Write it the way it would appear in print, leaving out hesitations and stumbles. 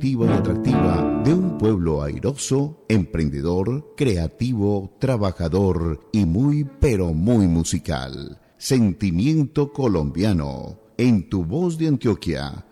y atractiva de un pueblo airoso, emprendedor, creativo, trabajador y muy pero muy musical. Sentimiento colombiano, en Tu Voz de Antioquia,